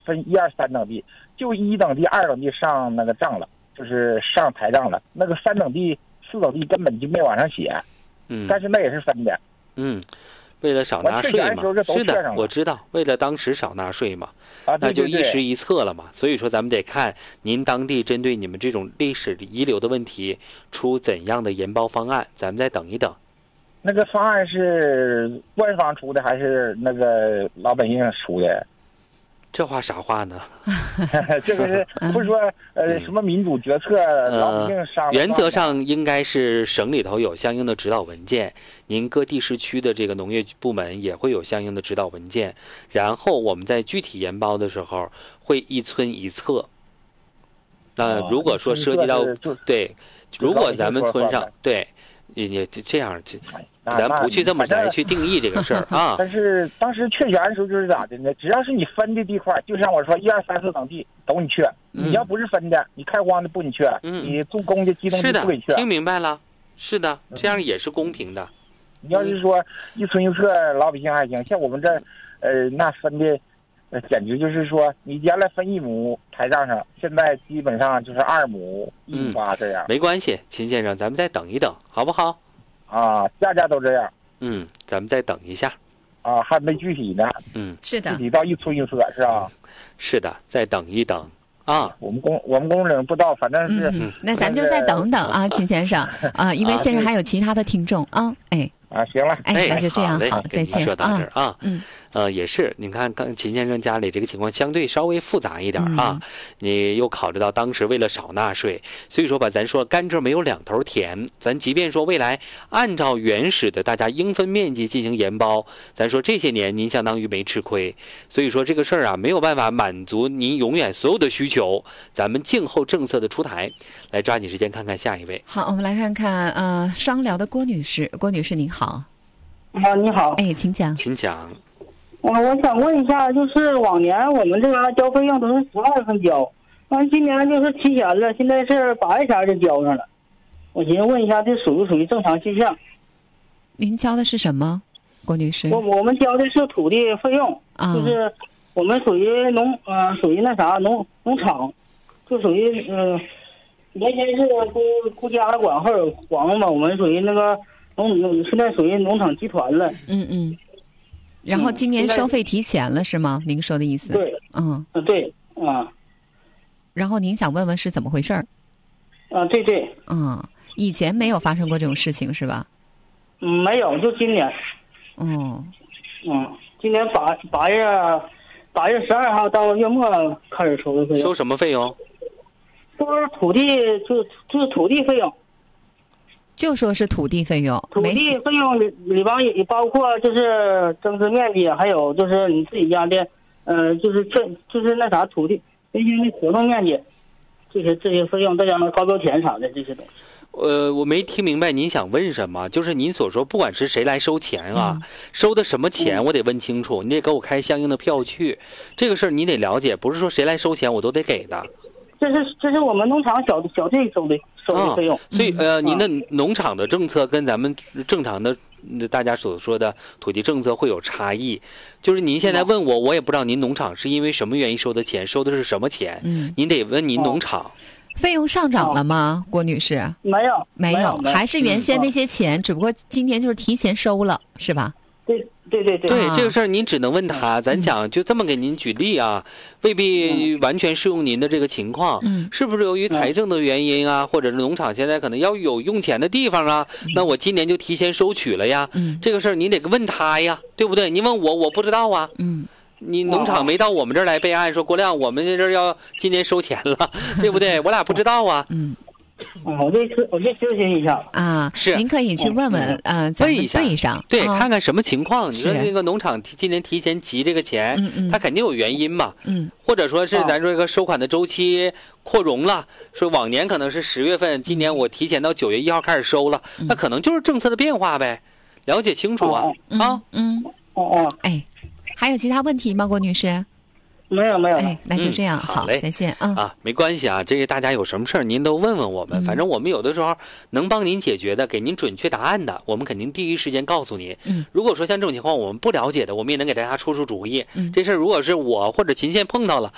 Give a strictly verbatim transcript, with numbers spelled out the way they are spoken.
分一二三等地，就一等地、二等地上那个账了，就是上台账了。那个三等地、四等地根本就没往上写， 嗯， 但是那也是分的。 嗯，为了少纳税嘛，是的，我知道，为了当时少纳税嘛， 啊， 那就一时一策了嘛。所以说，咱们得看您当地针对你们这种历史遗留的问题出怎样的研包方案，咱们再等一等。 那个方案是官方出的还是那个老百姓出的？ 这话啥话呢？ 这个是不是说呃什么民主决策，老百姓上？ 原则上应该是省里头有相应的指导文件，您各地市区的这个农业部门也会有相应的指导文件，然后我们在具体研包的时候会一村一策。那如果说涉及到对，如果咱们村上对。也这样，这咱不去这么来去定义这个事儿啊。 但是当时确权的时候就是咋的呢？只要是你分的地块，就像我说一二三四等地都你去。 嗯、 你要不是分的，你开荒的不你去， 嗯、 你种公家机动地不给去。 听明白了？是的，这样也是公平的。 你要是说一村一策，老百姓还行，像我们这，呃，那分的。那简直就是说，你原来分一亩台账上，现在基本上就是二亩一亩八这样、 嗯。没关系，秦先生，咱们再等一等，好不好？ 啊，家家都这样。 嗯，咱们再等一下。 啊，还没具体呢。 嗯， 是的。 具体到一村一策是吧？ 是的，再等一等啊。 我们工我们工人不到，反正是。 嗯、那咱就再等等啊，秦先生啊，因为现在还有其他的听众啊，哎。 啊，行了， 哎，那就这样，好，再见说到这儿啊， 嗯， 呃，也是，你看，刚秦先生家里这个情况相对稍微复杂一点啊， 嗯、 你又考虑到当时为了少纳税，所以说吧，咱说甘蔗没有两头甜，咱即便说未来按照原始的大家应分面积进行研包，咱说这些年您相当于没吃亏，所以说这个事儿啊没有办法满足您永远所有的需求，咱们静候政策的出台，来抓紧时间看看下一位。 好，我们来看看呃商辽的郭女士，郭女士您好。 啊，你好， 哎，请讲， 请讲。 啊，我想问一下，就是往年我们这个交费用都是十二月份交，完今年就是提前了，现在是八月前就交上了。我寻思问一下，这属不属于正常现象？ 您交的是什么，郭女士？ 我我们交的是土地费用， 啊、 就是我们属于农呃属于那啥农农场，就属于呃原先是顾顾家管或者黄嘛，我们属于那个。农农现在属于农场集团了， 嗯嗯，然后今年收费提前了是吗？您说的意思？ 对， 嗯， 对，啊， 然后您想问问是怎么回事儿？ 啊，对对， 嗯，以前没有发生过这种事情是吧？ 嗯，没有，就今年。 哦， 嗯，今年八八月八月十二号到月末开始收的费用。 收什么费用？ 都是土地，就就是土地费用。 就说是土地费用， 土地费用里里边也包括就是增值面积，还有就是你自己家的，呃，就是这就是那啥土地原先的活动面积，这些这些费用，再加上高标填啥的这些东西。 呃，我没听明白您想问什么，就是您所说，不管是谁来收钱啊， 嗯、 收的什么钱，我得问清楚，你得给我开相应的票据，这个事儿你得了解，不是说谁来收钱我都得给的。 这是这是我们农场小小队收的收的费用， 哦、所以呃，您的农场的政策跟咱们正常的大家所说的土地政策会有差异。就是您现在问我，我也不知道您农场是因为什么原因收的钱，收的是什么钱？ 嗯， 您得问您农场。 哦、费用上涨了吗，郭女士？ 没有， 没有， 没有还是原先那些钱，嗯、只不过今年就是提前收了，是吧？ 对对对对， 对、啊、这个事儿您只能问他，咱讲就这么给您举例啊，未必完全适用您的这个情况。 嗯， 是不是由于财政的原因啊，或者是农场现在可能要有用钱的地方啊， 嗯、 那我今年就提前收取了呀。 嗯， 这个事儿你得问他呀，对不对？你问我，我不知道啊。 嗯， 你农场没到我们这儿来备案，说郭亮，我们这儿要今年收钱了，对不对？我俩不知道啊。 嗯。 嗯，我这次我这咨询一下啊， 是您可以去问问，呃，咱们对上， 对， 哦、 看看什么情况。你说是这个农场今年提前集这个钱， 嗯嗯， 他肯定有原因嘛， 嗯， 或者说是咱说这个收款的周期扩容了，说往年可能是十月份，今年我提前到九月一号开始收了， 嗯、 那可能就是政策的变化呗，了解清楚啊， 哦、 啊， 嗯， 哦哦， 哎，还有其他问题吗，郭女士？ 没有没有， 哎，那就这样， 嗯、好嘞， 再见啊！ 啊，没关系啊，这个大家有什么事儿您都问问我们， 嗯、 反正我们有的时候能帮您解决的，给您准确答案的，我们肯定第一时间告诉您。 嗯， 如果说像这种情况我们不了解的，我们也能给大家出出主意。 嗯， 这事儿如果是我或者秦县碰到了，